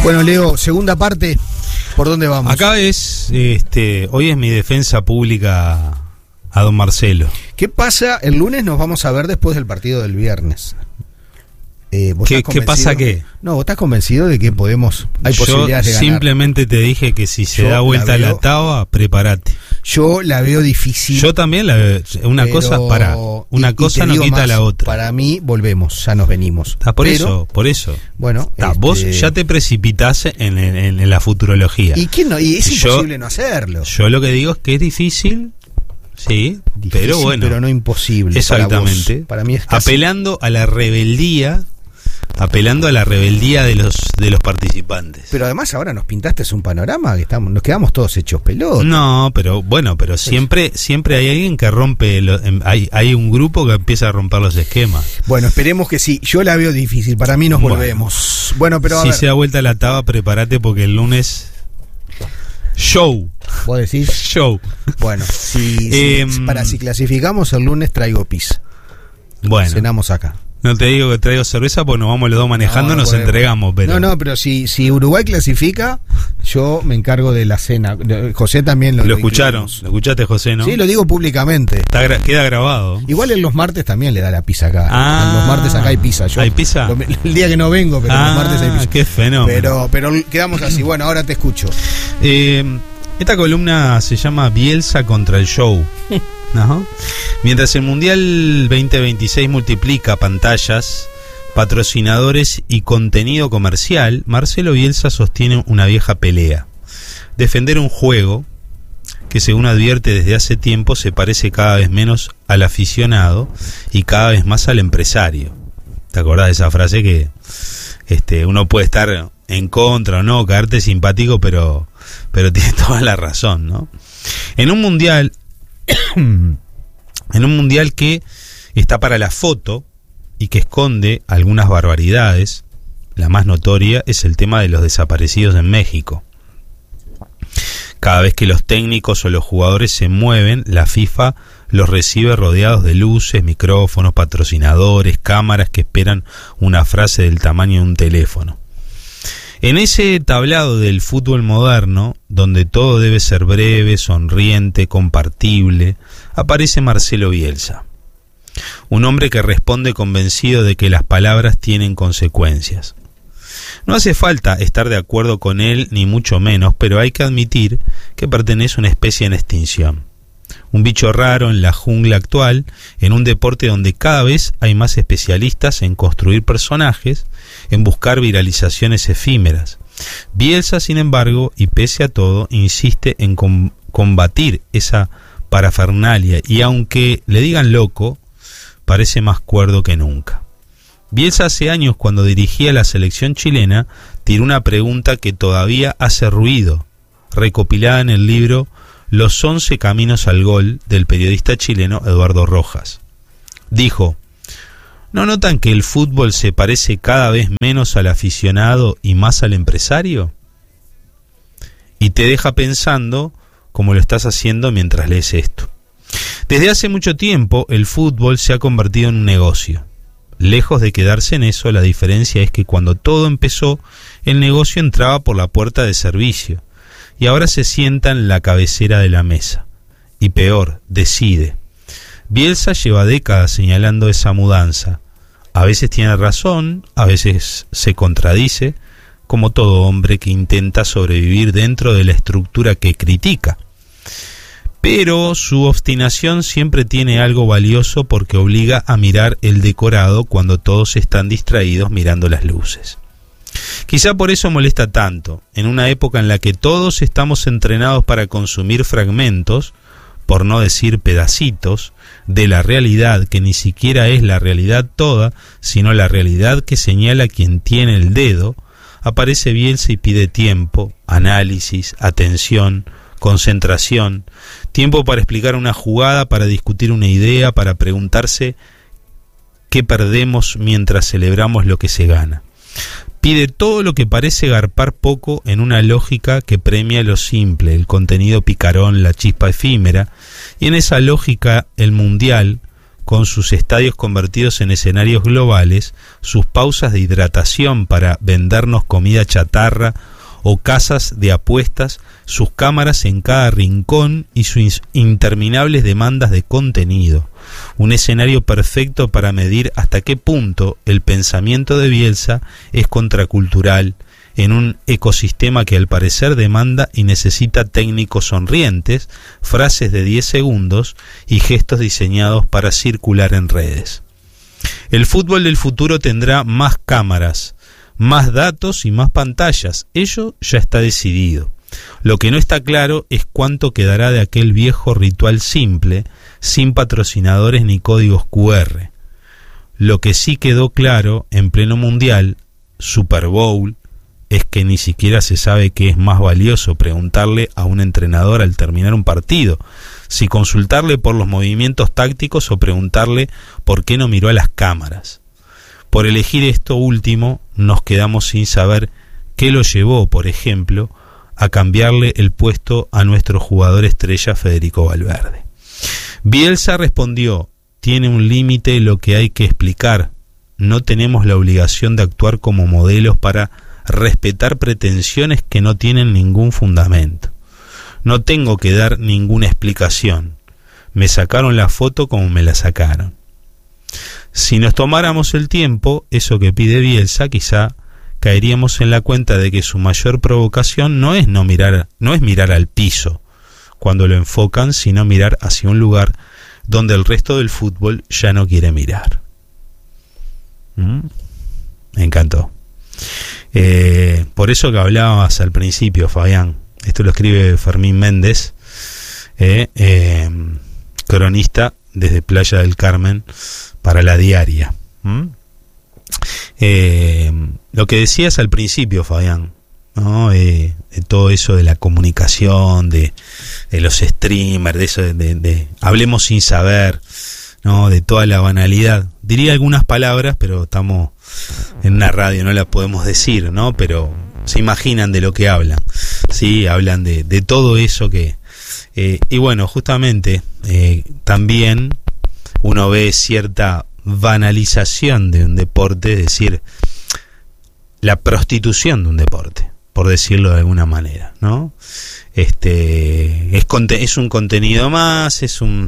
Bueno, Leo, segunda parte, ¿por dónde vamos? Acá es, hoy es mi defensa pública a don Marcelo. ¿Qué pasa? El lunes nos vamos a ver después del partido del viernes. ¿Qué pasa qué? No, ¿vos estás convencido de que hay posibilidades de ganar? Yo simplemente te dije que si se da vuelta la taba, prepárate. Yo la veo difícil. Yo también la veo. Una cosa no quita más, la otra. Para mí, volvemos, ya nos venimos. Por eso. Bueno, vos ya te precipitás en la futurología. ¿Y quién no? Y es imposible no hacerlo. Yo lo que digo es que es difícil. Sí, difícil, pero bueno. Pero no imposible. Exactamente. Para mí es casi... Apelando a la rebeldía de los participantes. Pero además ahora nos pintaste un panorama que nos quedamos todos hechos pelotas. No, pero siempre hay alguien que rompe, hay un grupo que empieza a romper los esquemas. Bueno, esperemos que sí. Yo la veo difícil, para mí nos volvemos. Bueno, pero si se da vuelta la taba, prepárate porque el lunes show. ¿Vos decís? Show. Bueno, si clasificamos el lunes traigo pizza. Bueno. Cenamos acá. No te digo que traigo cerveza, pues nos vamos los dos manejando, nos entregamos. Pero... No, pero si Uruguay clasifica, yo me encargo de la cena. José también lo escucharon. ¿Lo escuchaste, José, no? Sí, lo digo públicamente. Queda grabado. Igual en los martes también le da la pizza acá. En los martes acá hay pizza. ¿Hay pizza? El día que no vengo, pero los martes hay pizza. Qué fenómeno. Pero quedamos así. Bueno, ahora te escucho. Esta columna se llama Bielsa contra el show. ¿No? Mientras el Mundial 2026 multiplica pantallas, patrocinadores y contenido comercial, Marcelo Bielsa sostiene una vieja pelea: defender un juego que, según advierte desde hace tiempo, se parece cada vez menos al aficionado y cada vez más al empresario. ¿Te acordás de esa frase que uno puede estar en contra o no, caerte simpático, pero tiene toda la razón, ¿no? En un mundial que está para la foto y que esconde algunas barbaridades, la más notoria es el tema de los desaparecidos en México. Cada vez que los técnicos o los jugadores se mueven, la FIFA los recibe rodeados de luces, micrófonos, patrocinadores, cámaras que esperan una frase del tamaño de un teléfono. En ese tablado del fútbol moderno, donde todo debe ser breve, sonriente, compartible, aparece Marcelo Bielsa, un hombre que responde convencido de que las palabras tienen consecuencias. No hace falta estar de acuerdo con él, ni mucho menos, pero hay que admitir que pertenece a una especie en extinción. Un bicho raro en la jungla actual, en un deporte donde cada vez hay más especialistas en construir personajes, en buscar viralizaciones efímeras. Bielsa, sin embargo, y pese a todo, insiste en combatir esa parafernalia y, aunque le digan loco, parece más cuerdo que nunca. Bielsa, hace años, cuando dirigía la selección chilena, tiró una pregunta que todavía hace ruido, recopilada en el libro Los 11 Caminos al Gol del periodista chileno Eduardo Rojas. Dijo: ¿no notan que el fútbol se parece cada vez menos al aficionado y más al empresario? Y te deja pensando, como lo estás haciendo mientras lees esto. Desde hace mucho tiempo el fútbol se ha convertido en un negocio. Lejos de quedarse en eso, la diferencia es que cuando todo empezó, el negocio entraba por la puerta de servicio y ahora se sienta en la cabecera de la mesa. Y peor, decide. Bielsa lleva décadas señalando esa mudanza. A veces tiene razón, a veces se contradice, como todo hombre que intenta sobrevivir dentro de la estructura que critica. Pero su obstinación siempre tiene algo valioso porque obliga a mirar el decorado cuando todos están distraídos mirando las luces. Quizá por eso molesta tanto, en una época en la que todos estamos entrenados para consumir fragmentos, por no decir pedacitos, de la realidad que ni siquiera es la realidad toda, sino la realidad que señala quien tiene el dedo. Aparece Bielsa y pide tiempo, análisis, atención, concentración, tiempo para explicar una jugada, para discutir una idea, para preguntarse qué perdemos mientras celebramos lo que se gana. Pide todo lo que parece garpar poco en una lógica que premia lo simple, el contenido picarón, la chispa efímera, y en esa lógica el mundial, con sus estadios convertidos en escenarios globales, sus pausas de hidratación para vendernos comida chatarra o casas de apuestas, sus cámaras en cada rincón y sus interminables demandas de contenido. Un escenario perfecto para medir hasta qué punto el pensamiento de Bielsa es contracultural en un ecosistema que al parecer demanda y necesita técnicos sonrientes, frases de 10 segundos y gestos diseñados para circular en redes. El fútbol del futuro tendrá más cámaras, más datos y más pantallas. Ello ya está decidido. Lo que no está claro es cuánto quedará de aquel viejo ritual simple, sin patrocinadores ni códigos QR. Lo que sí quedó claro en pleno mundial, Super Bowl, es que ni siquiera se sabe qué es más valioso preguntarle a un entrenador al terminar un partido, si consultarle por los movimientos tácticos o preguntarle por qué no miró a las cámaras. Por elegir esto último, nos quedamos sin saber qué lo llevó, por ejemplo, a cambiarle el puesto a nuestro jugador estrella Federico Valverde. Bielsa respondió: tiene un límite lo que hay que explicar, no tenemos la obligación de actuar como modelos para respetar pretensiones que no tienen ningún fundamento. No tengo que dar ninguna explicación. Me sacaron la foto como me la sacaron. Si nos tomáramos el tiempo, eso que pide Bielsa, quizá caeríamos en la cuenta de que su mayor provocación no es mirar al piso cuando lo enfocan, sino mirar hacia un lugar donde el resto del fútbol ya no quiere mirar. Me encantó. Por eso que hablabas al principio, Fabián, esto lo escribe Fermín Méndez, cronista desde Playa del Carmen para La Diaria. Lo que decías al principio, Fabián, ¿no? De todo eso de la comunicación, de los streamers, de eso de hablemos sin saber, ¿no? De toda la banalidad. Diría algunas palabras, pero estamos en una radio, no las podemos decir, ¿no? Pero se imaginan de lo que hablan. Sí, hablan de todo eso que... y bueno, justamente también uno ve cierta banalización de un deporte, es decir, la prostitución de un deporte, por decirlo de alguna manera, ¿no? Es un contenido más, es un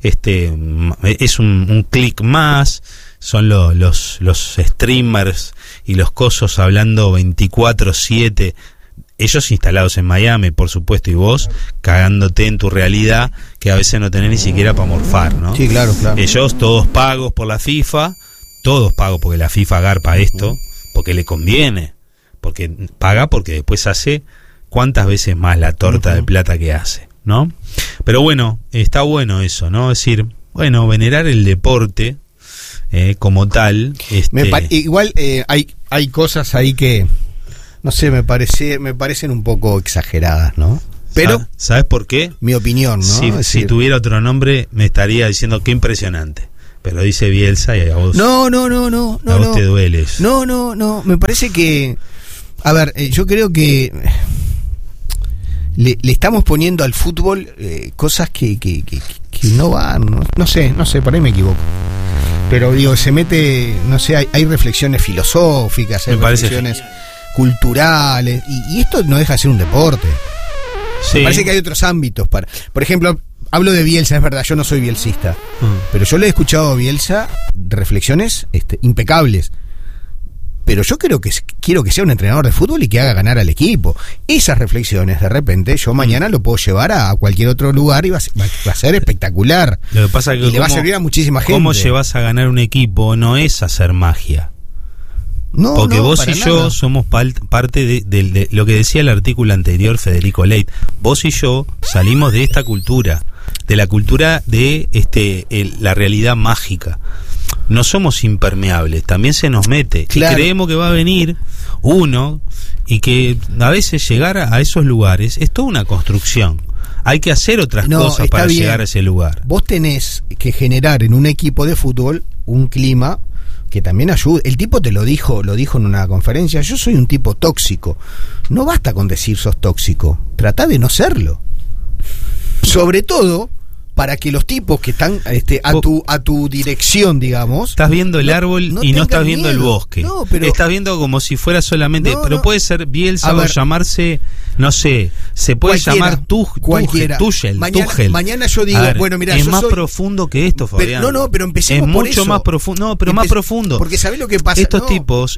clic más, son los streamers y los cosos hablando 24/7, ellos instalados en Miami, por supuesto, y vos cagándote en tu realidad que a veces no tenés ni siquiera para morfar, ¿no? Sí, claro, claro. Ellos todos pagos por la FIFA, todos pagos porque la FIFA agarpa esto, porque le conviene, porque paga porque después hace cuántas veces más la torta de plata que hace, ¿no? Pero bueno, está bueno eso, ¿no? Es decir, bueno, venerar el deporte como tal. Igual hay cosas ahí que, no sé, me parecen un poco exageradas, ¿no? Pero ¿sabes por qué? Mi opinión, ¿no? Si tuviera otro nombre me estaría diciendo qué impresionante. Pero dice Bielsa y a vos. No. A vos te duele eso. No. Me parece que, a ver, yo creo que le estamos poniendo al fútbol cosas que no van, no sé, por ahí me equivoco. Pero digo, se mete, no sé, hay reflexiones filosóficas, hay reflexiones culturales, y esto no deja de ser un deporte. Sí. Me parece que hay otros ámbitos para. Por ejemplo, hablo de Bielsa, es verdad, yo no soy bielsista, pero yo le he escuchado a Bielsa reflexiones impecables. Pero yo quiero que sea un entrenador de fútbol y que haga ganar al equipo. Esas reflexiones, de repente, yo mañana lo puedo llevar a cualquier otro lugar y va a ser espectacular. Lo que pasa es que le va a servir a muchísima gente. Cómo llevas a ganar un equipo no es hacer magia. No, porque vos y yo somos parte de lo que decía el artículo anterior Federico Leit. Vos y yo salimos de esta cultura, de la cultura de la realidad mágica. No somos impermeables, también se nos mete. Claro. Y creemos que va a venir uno y que a veces llegar a esos lugares es toda una construcción. Hay que hacer otras cosas para llegar a ese lugar. Vos tenés que generar en un equipo de fútbol un clima que también ayude. El tipo te lo dijo en una conferencia: yo soy un tipo tóxico. No basta con decir sos tóxico, tratá de no serlo. Sobre todo para que los tipos que están a tu dirección, digamos, estás viendo el árbol y no estás viendo el miedo. bosque. No, pero estás viendo como si fuera solamente, pero puede ser Bielsa o llamarse, no sé, se puede llamar Tuchel. Mañana yo digo, bueno, mira, es yo más soy profundo que esto, Fabián. Pero empecemos es por mucho eso. más profundo, no, pero más profundo. Porque ¿sabés lo que pasa? Estos tipos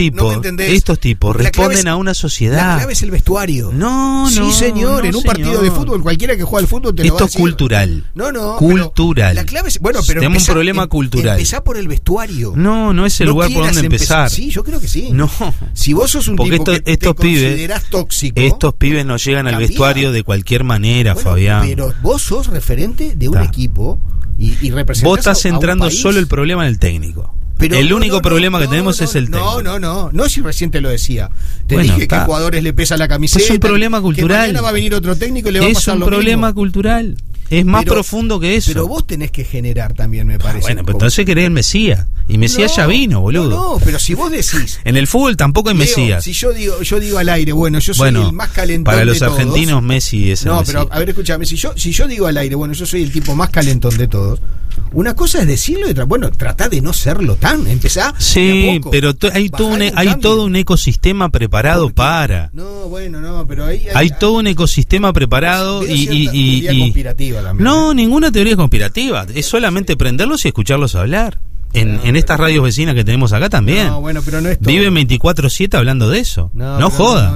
responden a una sociedad. La clave es el vestuario. Sí, señor, en un partido de fútbol, cualquiera que juega al fútbol te lo va a decir. Esto es cultural. Cultural. La clave es, pero tenemos un problema cultural. Empezá por el vestuario. No es el lugar por donde empezar. Sí, yo creo que sí. No. Si vos sos un tipo que te considerás tóxico. Estos pibes no llegan al vestuario de cualquier manera, Fabián. Pero vos sos referente de un equipo y representás. Vos estás centrando solo el problema en el técnico. Pero el único problema que tenemos es el técnico. No, si recién te lo decía. Te dije que a jugadores le pesa la camiseta. Es un problema cultural. Que mañana va a venir otro técnico y le va a pasar lo mismo. Es un problema cultural. Es más profundo que eso. Pero vos tenés que generar también, me parece. Bueno, pero entonces querés el Mesías. Y Mesías ya vino, boludo. No, pero si vos decís. En el fútbol tampoco hay Mesías. Si yo digo al aire, yo soy el más calentón para los de todos. argentinos Messi es el Mesías. Pero a ver, escúchame, si yo digo al aire, yo soy el tipo más calentón de todos. Una cosa es decirlo y otra, tratá de no serlo tan, empezá. Sí, pero hay todo un ecosistema preparado para. Pero ahí hay todo un ecosistema preparado y conspirativa también. No, ninguna teoría conspirativa, es solamente prenderlos y escucharlos hablar. En estas radios vecinas que tenemos acá también. Pero no es todo. Viven 24/7 hablando de eso. No joda.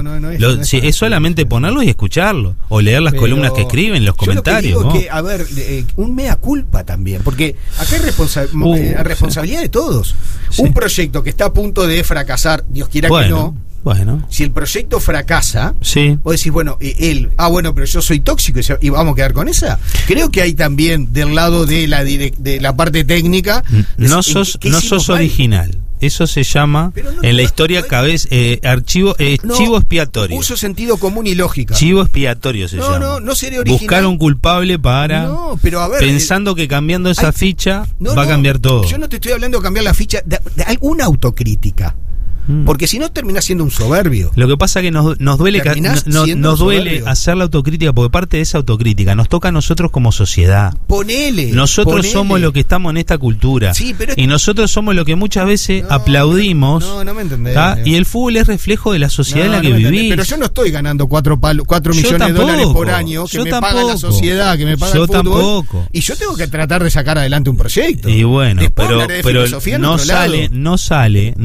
Es solamente ponerlo y escucharlo. O leer las columnas que escriben, los comentarios. Yo lo que digo que, un mea culpa también. Porque acá hay responsabilidad de todos. Sí. Un proyecto que está a punto de fracasar, Dios quiera que no. Bueno. Si el proyecto fracasa, sí. Vos decís, pero yo soy tóxico y vamos a quedar con esa. Creo que hay también del lado de la parte técnica. No sos original. Eso se llama en la historia chivo expiatorio. Uso sentido común y lógica. Chivo expiatorio se llama. No sería original. Buscar un culpable para. Pero a ver, pensando que cambiando esa ficha va a cambiar todo. Yo no te estoy hablando de cambiar la ficha, de alguna autocrítica. Porque si no terminás siendo un soberbio. Lo que pasa es que nos duele hacer la autocrítica, porque parte de esa autocrítica nos toca a nosotros como sociedad. Nosotros somos los que estamos en esta cultura. Sí, y nosotros somos los que muchas veces aplaudimos. No me entendés. Y el fútbol es reflejo de la sociedad en la que vivís. Pero yo no estoy ganando 4 millones de dólares por año que me paga la sociedad, que me paga el fútbol. Tampoco. Y yo tengo que tratar de sacar adelante un proyecto. Y bueno, pero no sale.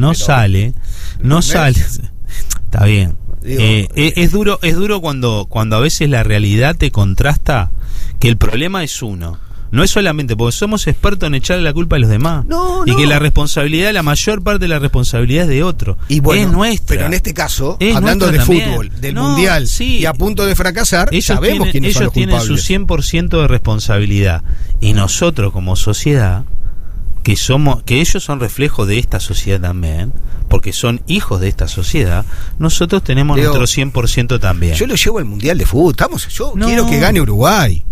Está bien. Es duro cuando a veces la realidad te contrasta que el problema es uno. No es solamente porque somos expertos en echarle la culpa a los demás. Y que la mayor parte de la responsabilidad es de otro. Es nuestra. Pero en este caso, hablando de fútbol, del mundial y a punto de fracasar, sabemos quiénes son los culpables. Ellos tienen su 100% de responsabilidad. Y nosotros como sociedad, que ellos son reflejo de esta sociedad también, porque son hijos de esta sociedad, nosotros tenemos nuestro 100% también. Yo lo llevo al mundial de fútbol. Quiero que gane Uruguay.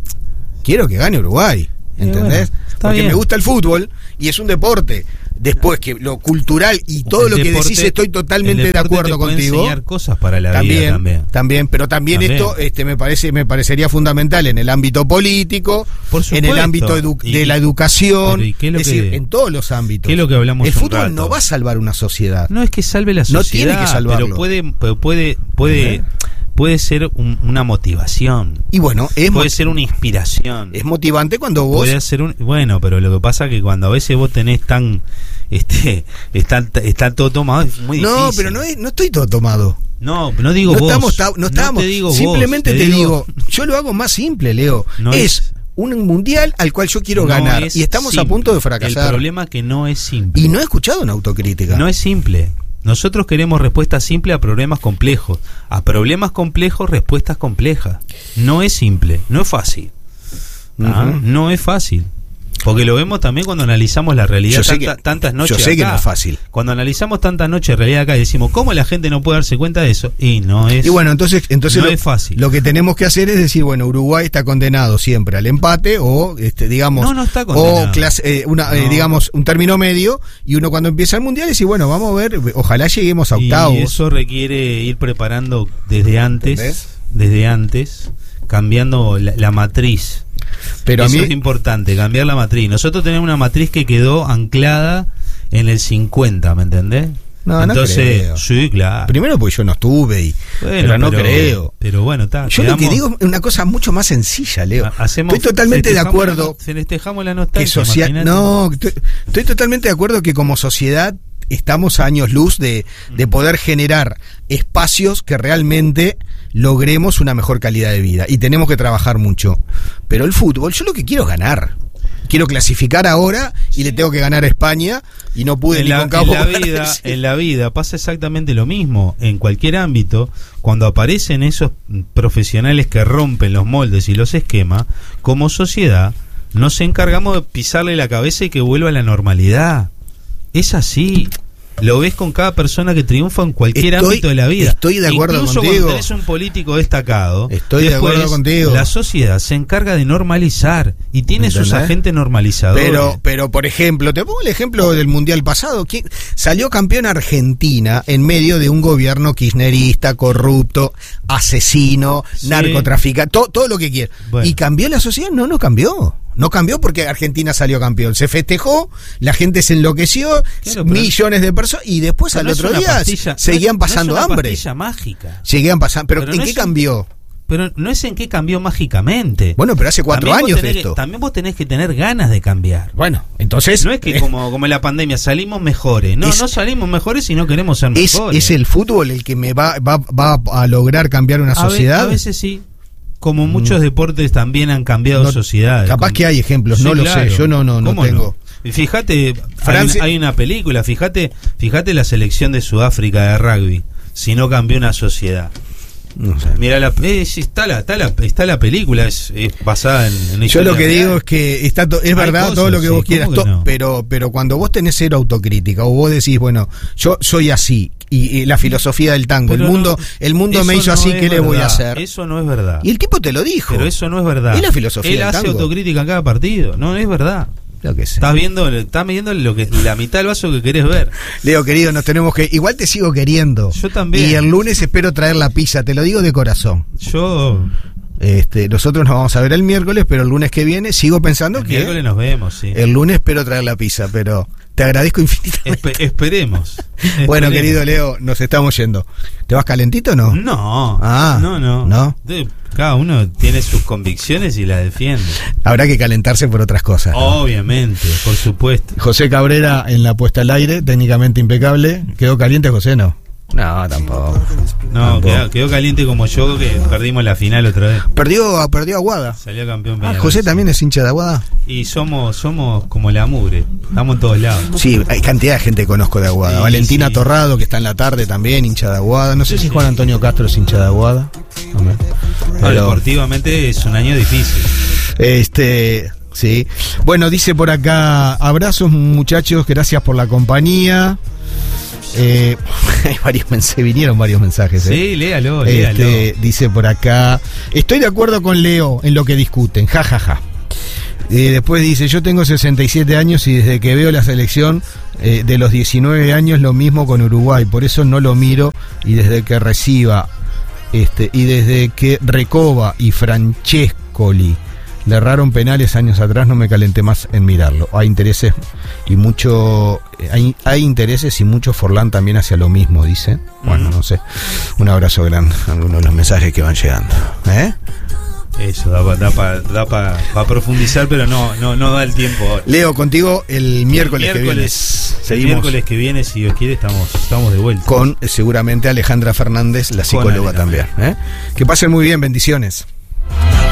¿Entendés? Porque me gusta el fútbol y es un deporte. Después que lo cultural y todo lo que decís estoy totalmente de acuerdo contigo. Enseñar cosas para la vida también, pero también esto me parecería fundamental en el ámbito político, en el ámbito de la educación, en todos los ámbitos. ¿Qué es lo que hablamos? El fútbol no va a salvar una sociedad. No es que salve la sociedad, no tiene que salvarlo. Pero puede ser una motivación. Y bueno, puede ser una inspiración. Es motivante cuando vos. Puede ser pero lo que pasa es que cuando a veces vos tenés está todo tomado, es muy difícil. No, pero no estoy todo tomado. No digo vos. No estamos. Simplemente te digo, yo lo hago más simple, Leo. Es un mundial al cual yo quiero ganar y estamos simple. A punto de fracasar. El problema es que no es simple. Y no he escuchado una autocrítica. No es simple. Nosotros queremos respuestas simples a problemas complejos. A problemas complejos, respuestas complejas. No es simple, no es fácil. No es fácil. Porque lo vemos también cuando analizamos la realidad tantas noches. Yo sé que no es fácil. Cuando analizamos tantas noches de realidad acá y decimos, ¿cómo la gente no puede darse cuenta de eso? Y no es. Y bueno, entonces no es fácil. Lo que tenemos que hacer es decir, bueno, Uruguay está condenado siempre al empate o digamos no está condenado. O digamos un término medio, y uno cuando empieza el mundial dice, bueno, vamos a ver, ojalá lleguemos a octavos. Y eso requiere ir preparando desde antes, cambiando la matriz. Pero eso a mí es importante, cambiar la matriz. Nosotros tenemos una matriz que quedó anclada en el 50, ¿me entendés? No, entonces, no creo. Sí, claro. Primero porque yo no estuve y pero no creo. Pero bueno, está. Yo lo que digo es una cosa mucho más sencilla, Leo. Estoy totalmente de acuerdo. Festejamos la nostalgia. Estoy totalmente de acuerdo que como sociedad estamos a años luz de poder generar espacios que realmente logremos una mejor calidad de vida. Y tenemos que trabajar mucho. Pero el fútbol, yo lo que quiero es ganar. Quiero clasificar ahora y le tengo que ganar a España y no pude ni con Cabo. En la vida pasa exactamente lo mismo. En cualquier ámbito, cuando aparecen esos profesionales que rompen los moldes y los esquemas, como sociedad nos encargamos de pisarle la cabeza y que vuelva a la normalidad. Es así. Lo ves con cada persona que triunfa en cualquier ámbito de la vida. Estoy de acuerdo Incluso contigo. Cuando tenés un político destacado, estoy de acuerdo contigo. La sociedad se encarga de normalizar y tiene sus agentes normalizadores. Pero por ejemplo, te pongo el ejemplo del Mundial pasado. ¿Quién salió campeón Argentina en medio de un gobierno kirchnerista, corrupto, asesino, narcotraficante, todo lo que quiera? Bueno. ¿Y cambió la sociedad? No cambió. No cambió porque Argentina salió campeón. Se festejó, la gente se enloqueció, millones de personas, y después al otro día seguían pasando hambre. Mágica. Seguían pasando. ¿Pero en qué cambió? Pero no es en qué cambió mágicamente. Bueno, pero hace 4 años de esto. También vos tenés que tener ganas de cambiar. Bueno, entonces... No es que como en la pandemia salimos mejores. No salimos mejores si no queremos ser mejores. ¿Es el fútbol el que me va a lograr cambiar una sociedad? A veces sí. Como muchos deportes también han cambiado sociedades. Capaz que hay ejemplos, no lo sé, yo no tengo. Y fíjate, hay una película, fíjate la selección de Sudáfrica de rugby, si no cambió una sociedad. No sé. Mira, está la película, es basada en yo lo que digo es que es verdad cosas, todo lo que vos quieras, no? pero cuando vos tenés cero autocrítica o vos decís, bueno, yo soy así y la filosofía del tango, el mundo me hizo así, ¿qué le voy a hacer? Eso no es verdad. Y el tipo te lo dijo. Pero eso no es verdad. Es la filosofía del tango. Él hace autocrítica en cada partido, no es verdad. Lo que sé. Estás viendo la mitad del vaso que querés ver. Leo, querido, nos tenemos que... Igual te sigo queriendo. Yo también. Y el lunes espero traer la pizza, te lo digo de corazón. Nosotros nos vamos a ver el miércoles, pero el lunes que viene sigo pensando que... El miércoles nos vemos, sí. El lunes espero traer la pizza, pero te agradezco infinitamente. Esperemos. Bueno, querido Leo, nos estamos yendo. ¿Te vas calentito o no? No. ¿No? Cada uno tiene sus convicciones y las defiende. Habrá que calentarse por otras cosas, ¿no? Obviamente, por supuesto. José Cabrera en la puesta al aire, técnicamente impecable. ¿Quedó caliente, José? No, tampoco. No, quedó caliente como yo, que perdimos la final otra vez. Perdió Aguada. Salió campeón. José también es hincha de Aguada. Y somos como la mugre. Estamos en todos lados. Sí, hay cantidad de gente que conozco de Aguada. Sí, Valentina Torrado, que está en la tarde también, hincha de Aguada. No sé si Juan Antonio Castro es hincha de Aguada. Pero deportivamente es un año difícil. Sí. Bueno, dice por acá, abrazos muchachos, gracias por la compañía. Vinieron varios mensajes. Sí, léalo. Dice por acá, estoy de acuerdo con Leo en lo que discuten, jajaja. Después dice, yo tengo 67 años y desde que veo la selección de los 19 años lo mismo con Uruguay, por eso no lo miro, y desde que Recoba y Francescoli le erraron penales años atrás, no me calenté más en mirarlo. Hay intereses y hay intereses y mucho Forlán también hacia lo mismo, dice. Bueno, no sé. Un abrazo grande a algunos de los mensajes que van llegando. Eso da para profundizar, pero no da el tiempo ahora. Leo, contigo el miércoles que viene. Seguimos. El miércoles que viene, si Dios quiere, estamos de vuelta. Con seguramente Alejandra Fernández, la psicóloga también. Que pasen muy bien, bendiciones.